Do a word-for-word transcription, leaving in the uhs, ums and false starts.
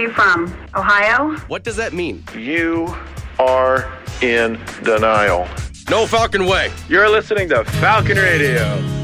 you from? Ohio? What does that mean? You are in denial. No Falcon way. You're listening to Falcon Radio.